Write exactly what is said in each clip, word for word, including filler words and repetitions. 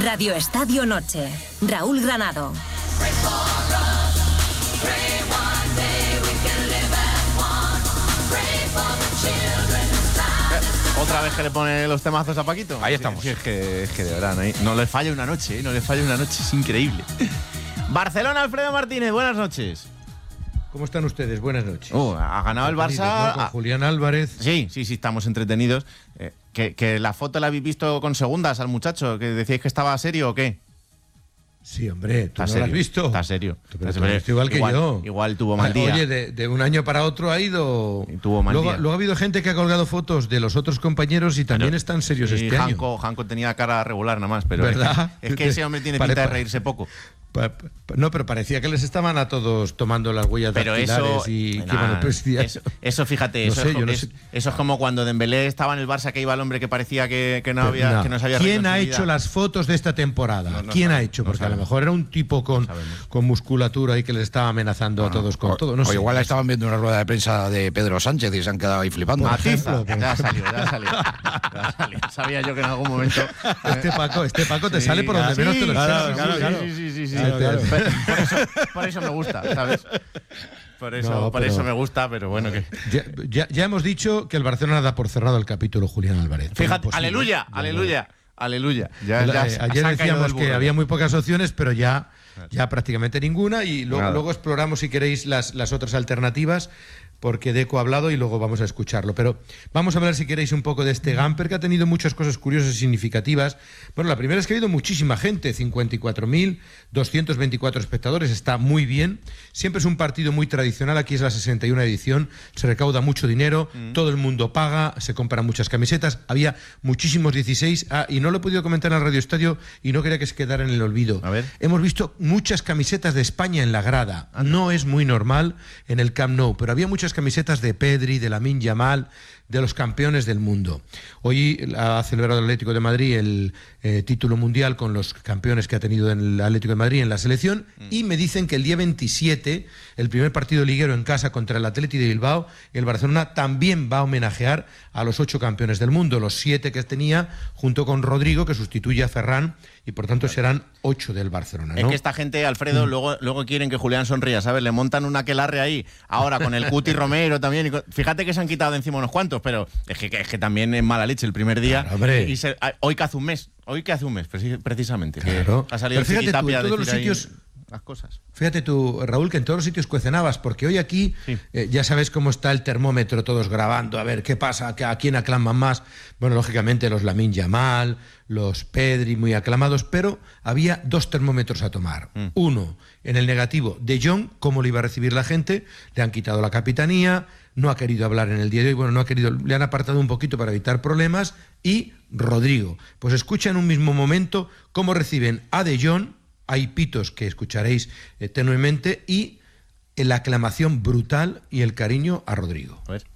Radio Estadio Noche. Raúl Granado. Otra vez que le pone los temazos a Paquito. Ahí estamos. Sí, sí, es, que, es que de verdad, no, hay, no le falla una noche, ¿eh? No le falla una noche, es increíble. Barcelona, Alfredo Martínez, buenas noches. ¿Cómo están ustedes? Buenas noches. Oh, ha ganado el Barça. ¿No? Con Julián Álvarez. Sí, sí, sí, estamos entretenidos. Eh, que, que la foto la habéis visto con segundas al muchacho, que decíais que estaba serio o qué. Sí, hombre, ¿tú no serio, lo has visto? Está serio. Pero está tú lo has visto igual que igual, yo. Igual tuvo mal día. Oye, de, de un año para otro ha ido... Y tuvo mal luego, día. luego ha habido gente que ha colgado fotos de los otros compañeros y también pero, están serios sí, este Hanko, año. Hanko tenía cara regular nada más, pero ¿verdad? Es, es que ese hombre tiene pinta de reírse poco. No, pero parecía que les estaban a todos tomando las huellas pero dactilares eso, y nah, que iban a presidiar. Eso, eso, fíjate, no eso, sé, es, yo no es, sé. eso es como cuando Dembélé estaba en el Barça, que iba el hombre que parecía que, que, no, Pero, había, no. que no se había ¿Quién ha reído en su hecho vida? las fotos de esta temporada? No, no ¿Quién sabemos, ha hecho? no Porque sabemos. a lo mejor era un tipo con, No con musculatura y que les estaba amenazando No, a todos no. con o, todo. No o sé. igual estaban viendo una rueda de prensa de Pedro Sánchez y se han quedado ahí flipando. Por Matiza, ejemplo, por ya ejemplo. salió, ya salió, ya salió. Sabía yo que en algún momento. Este Paco, este Paco te Sí, sale por donde sí, menos te lo claro, esperas. claro, Claro, claro. Sí, sí, sí, sí. Claro, claro. Por, por eso, por eso me gusta, ¿sabes? Por eso, No, por pero- eso me gusta, pero bueno que. Ya, ya- ya hemos dicho que el Barcelona da por cerrado el capítulo Julián Álvarez. Fíjate, Imposible. aleluya, Ya, aleluya, aleluya. Ya, El- ya eh, se- ayer se han caído decíamos del que burro. había muy pocas opciones, pero ya, ya prácticamente ninguna. Y luego, Nada. luego exploramos, si queréis, las, las otras alternativas, porque Deco ha hablado y luego vamos a escucharlo. Pero vamos a hablar, si queréis, un poco de este Gamper, que ha tenido muchas cosas curiosas y significativas. Bueno, la primera es que ha habido muchísima gente, cincuenta y cuatro mil doscientos veinticuatro espectadores, está muy bien. Siempre es un partido muy tradicional, aquí es la sesenta y una edición, se recauda mucho dinero, mm. todo el mundo paga, se compran muchas camisetas, había muchísimos dieciséis, ah, y no lo he podido comentar en el Radio Estadio y no quería que se quedara en el olvido. A ver. Hemos visto muchas camisetas de España en la grada, no es muy normal en el Camp Nou, pero había muchas camisetas de Pedri, de Lamine Yamal, de los campeones del mundo. Hoy ha celebrado el Atlético de Madrid el eh, título mundial con los campeones que ha tenido en el Atlético de Madrid en la selección, mm. y me dicen que el día veintisiete, el primer partido liguero en casa contra el Athletic de Bilbao, el Barcelona también va a homenajear a los ocho campeones del mundo, los siete que tenía junto con Rodrigo, que sustituye a Ferran, y por tanto serán ocho del Barcelona, ¿no? Es que esta gente, Alfredo, mm. luego, luego quieren que Julián sonría, ¿sabes? Le montan una aquelarre ahí, ahora con el Cuti Romero también. Y con... Fíjate que se han quitado de encima unos cuantos, pero es que, es que también es mala leche el primer día. Claro, y se, hoy que hace un mes, hoy que hace un mes, precisamente. Claro. Que ha salido pero el fíjate tú, en a todos los decir sitios... las cosas. Fíjate tú, Raúl, que en todos los sitios cuecen habas, porque hoy aquí sí. eh, ya sabes cómo está el termómetro, todos grabando, a ver qué pasa, a quién aclaman más. Bueno, lógicamente los Lamine Yamal, los Pedri, muy aclamados, pero había dos termómetros a tomar. Mm. Uno, en el negativo, De Jong, cómo le iba a recibir la gente, le han quitado la capitanía, no ha querido hablar en el día de hoy, bueno, no ha querido, le han apartado un poquito para evitar problemas, y Rodrigo. Pues escucha en un mismo momento cómo reciben a De Jong. Hay pitos que escucharéis eh, tenuemente, y la aclamación brutal y el cariño a Rodrigo. A ver.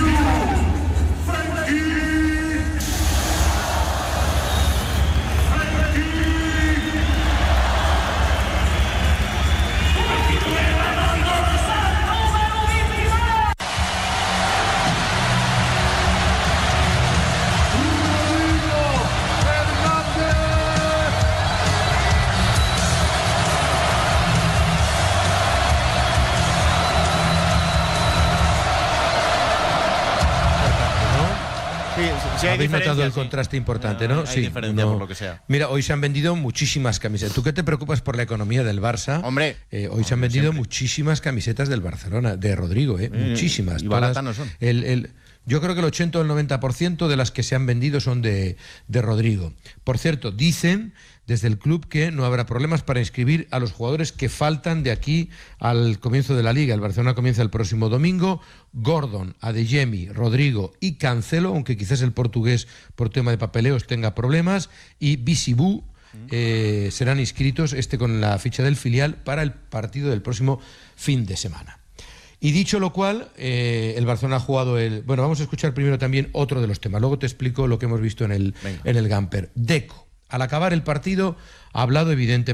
Sí, sí, hay Habéis notado el sí. contraste importante, ¿no? Hay sí, diferencia no. por lo que sea. Mira, hoy se han vendido muchísimas camisetas. ¿Tú qué te preocupas por la economía del Barça? Hombre. Eh, hoy se han Hombre, vendido siempre. muchísimas camisetas del Barcelona, de Rodrigo, ¿eh? Eh, muchísimas. y todas. baratas no son. El, el, yo creo que el ochenta o el noventa por ciento de las que se han vendido son de, de Rodrigo. Por cierto, dicen desde el club que no habrá problemas para inscribir a los jugadores que faltan de aquí al comienzo de la Liga. El Barcelona comienza el próximo domingo. Gordon, Adeyemi, Rodrigo y Cancelo, aunque quizás el portugués por tema de papeleos tenga problemas, y Bisibú eh, serán inscritos, este con la ficha del filial, para el partido del próximo fin de semana. Y dicho lo cual, eh, el Barcelona ha jugado el... Bueno, vamos a escuchar primero también otro de los temas. Luego te explico lo que hemos visto en el, en el Gamper. Deco, al acabar el partido, ha hablado evidentemente